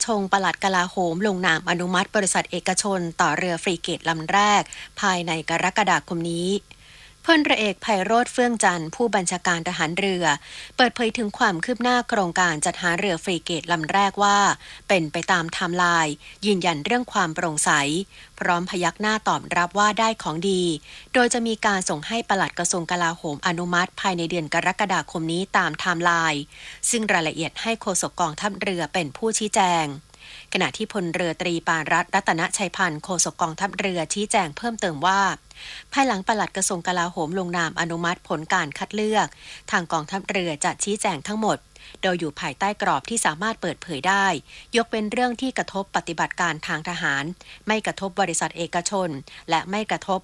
งปลัดกลาโหมลงนามอนุมัติบริษัทเอกชนต่อเรือฟรีเกตลำแรกภายในกรกฎาคมนี้พลเรือเอกไพโรจน์ เฟื่องจันทร์ผู้บัญชาการทหารเรือเปิดเผยถึงความคืบหน้าโครงการจัดหาเรือฟรีเกตลำแรกว่าเป็นไปตามไทม์ไลน์ยืนยันเรื่องความโปร่งใสพร้อมพยักหน้าตอบรับว่าได้ของดีโดยจะมีการส่งให้ปลัดกระทรวงกลาโหมอนุมัติภายในเดือนกรกฎาคมนี้ตามไทม์ไลน์ซึ่งรายละเอียดให้โฆษกกองทัพเรือเป็นผู้ชี้แจงขณะที่พลเรือตรีปานรัตนชัยพันธ์โฆษกกองทัพเรือชี้แจงเพิ่มเติมว่าภายหลังปลัดกระทรวงกลาโหมลงนามอนุมัติผลการคัดเลือกทางกองทัพเรือจะชี้แจงทั้งหมดโดยอยู่ภายใต้กรอบที่สามารถเปิดเผยได้ยกเป็นเรื่องที่กระทบปฏิบัติการทางทหารไม่กระทบบริษัทเอกชนและไม่กระทบ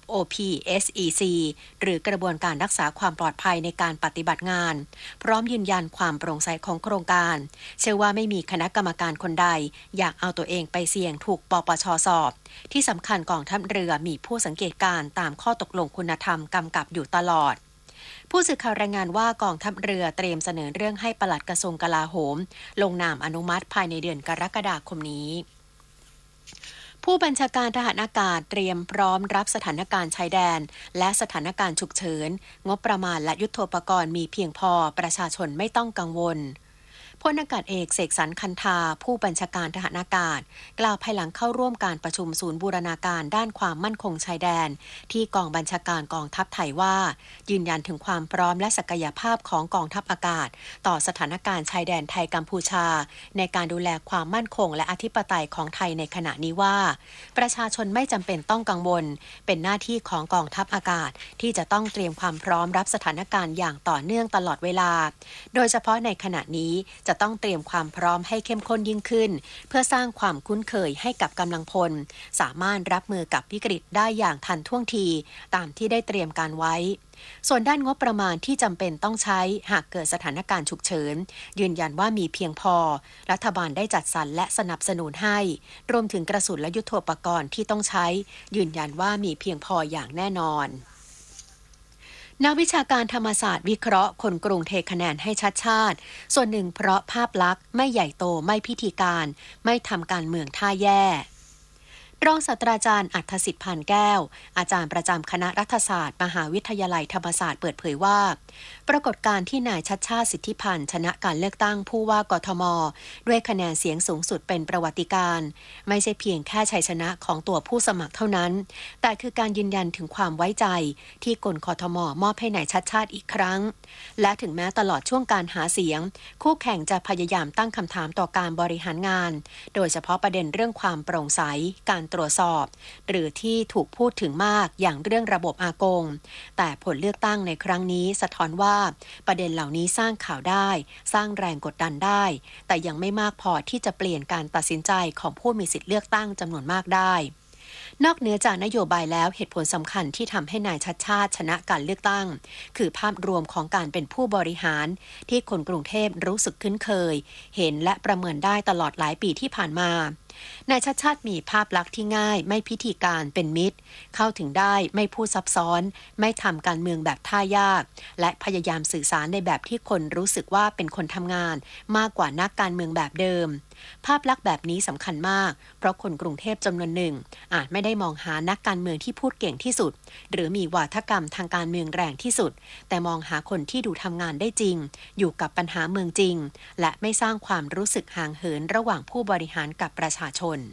OPSEC หรือกระบวนการรักษาความปลอดภัยในการปฏิบัติงานพร้อมยืนยันความโปร่งใสของโครงการเชื่อว่าไม่มีคณะกรรมการคนใดอยากเอาตัวเองไปเสี่ยงถูกปปช.สอบที่สำคัญกองทัพเรือมีผู้สังเกตการณ์ตามข้อตกลงคุณธรรมกำกับอยู่ตลอดผู้สื่อข่าวรายงานว่ากองทัพเรือเตรียมเสนอเรื่องให้ปลัดกระทรวงกลาโหมลงนามอนุมัติภายในเดือนกรกฎาคมนี้ผู้บัญชาการทหารอากาศเตรียมพร้อมรับสถานการณ์ชายแดนและสถานการณ์ฉุกเฉินงบประมาณและยุทโธปกรณ์มีเพียงพอประชาชนไม่ต้องกังวลพลอากาศเอกเสกสรรคันธาผู้บัญชาการทหารอากาศกล่าวภายหลังเข้าร่วมการประชุมศูนย์บูรณาการด้านความมั่นคงชายแดนที่กองบัญชาการกองทัพไทยว่ายืนยันถึงความพร้อมและศักยภาพของกองทัพอากาศต่อสถานการณ์ชายแดนไทยกัมพูชาในการดูแลความมั่นคงและอธิปไตยของไทยในขณะนี้ว่าประชาชนไม่จำเป็นต้องกังวลเป็นหน้าที่ของกองทัพอากาศที่จะต้องเตรียมความพร้อมรับสถานการณ์อย่างต่อเนื่องตลอดเวลาโดยเฉพาะในขณะนี้จะต้องเตรียมความพร้อมให้เข้มข้นยิ่งขึ้นเพื่อสร้างความคุ้นเคยให้กับกำลังพลสามารถรับมือกับวิกฤตได้อย่างทันท่วงทีตามที่ได้เตรียมการไว้ส่วนด้านงบประมาณที่จำเป็นต้องใช้หากเกิดสถานการณ์ฉุกเฉินยืนยันว่ามีเพียงพอรัฐบาลได้จัดสรรและสนับสนุนให้รวมถึงกระสุนและยุทโธปกรณ์ที่ต้องใช้ยืนยันว่ามีเพียงพออย่างแน่นอนนักวิชาการธรรมศาสตร์วิเคราะห์คนกรุงเทคะแนนให้ชัดชาติส่วนหนึ่งเพราะภาพลักษณ์ไม่ใหญ่โตไม่พิธีการไม่ทำการเมืองท่าแย่รองศาสตราจารย์อัธสิทธิ์ พานแก้วอาจารย์ประจำคณะรัฐศาสตร์มหาวิทยาลัยธรรมศาสตร์เปิดเผยว่าปรากฏการณ์ที่นายชัชชาติ สิทธิพันธ์ชนะการเลือกตั้งผู้ว่ากทมด้วยคะแนนเสียงสูงสุดเป็นประวัติการณ์ไม่ใช่เพียงแค่ชัยชนะของตัวผู้สมัครเท่านั้นแต่คือการยืนยันถึงความไว้ใจที่กกทมมอบให้นายชัชชาติอีกครั้งและถึงแม้ตลอดช่วงการหาเสียงคู่แข่งจะพยายามตั้งคำถามต่อการบริหารงานโดยเฉพาะประเด็นเรื่องความโปร่งใสการตรวจสอบหรือที่ถูกพูดถึงมากอย่างเรื่องระบบอากงแต่ผลเลือกตั้งในครั้งนี้สะท้อนว่าประเด็นเหล่านี้สร้างข่าวได้สร้างแรงกดดันได้แต่ยังไม่มากพอที่จะเปลี่ยนการตัดสินใจของผู้มีสิทธิเลือกตั้งจำนวนมากได้นอกเหนือจากนโยบายแล้วเหตุผลสำคัญที่ทำให้นายชัชชาติชนะการเลือกตั้งคือภาพรวมของการเป็นผู้บริหารที่คนกรุงเทพรู้สึกคุ้นเคยเห็นและประเมินได้ตลอดหลายปีที่ผ่านมานายชัชชาติมีภาพลักษณ์ที่ง่ายไม่พิธีการเป็นมิตรเข้าถึงได้ไม่พูดซับซ้อนไม่ทำการเมืองแบบท่ายากและพยายามสื่อสารในแบบที่คนรู้สึกว่าเป็นคนทำงานมากกว่านักการเมืองแบบเดิมภาพลักษณ์แบบนี้สำคัญมากเพราะคนกรุงเทพจำนวนหนึ่งอาจไม่ได้มองหานักการเมืองที่พูดเก่งที่สุดหรือมีวาทกรรมทางการเมืองแรงที่สุดแต่มองหาคนที่ดูทำงานได้จริงอยู่กับปัญหาเมืองจริงและไม่สร้างความรู้สึกห่างเหินระหว่างผู้บริหารกับประชาชน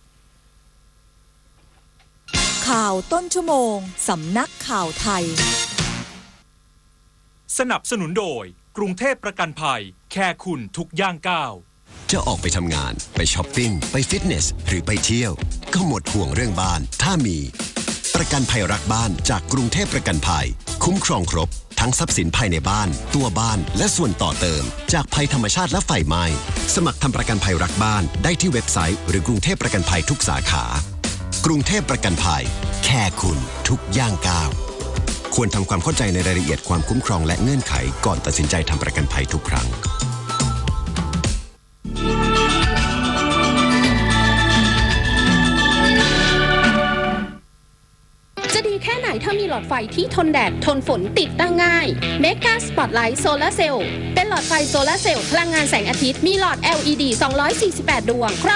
ข่าวต้นชั่วโมงสำนักข่าวไทยสนับสนุนโดยกรุงเทพประกันภัยแค่คุณทุกย่างก้าวจะออกไปทำงานไปช้อปปิ้งไปฟิตเนสหรือไปเที่ยวก็หมดห่วงเรื่องบ้านถ้ามีประกันภัยรักบ้านจากกรุงเทพประกันภัยคุ้มครองครบทั้งทรัพย์สินภายในบ้านตัวบ้านและส่วนต่อเติมจากภัยธรรมชาติและไฟไหม้สมัครทำประกันภัยรักบ้านได้ที่เว็บไซต์หรือกรุงเทพประกันภัยทุกสาขากรุงเทพประกันภัยแค่คุณทุกย่างก้าวควรทำความเข้าใจในรายละเอียดความคุ้มครองและเงื่อนไขก่อนตัดสินใจทำประกันภัยทุกครั้งแค่ไหนถ้ามีหลอดไฟที่ทนแดดทนฝนติดตั้งง่าย Mega Spotlight Solar Cell เป็นหลอดไฟโซลาร์เซลล์พลังงานแสงอาทิตย์มีหลอด LED 248 ดวง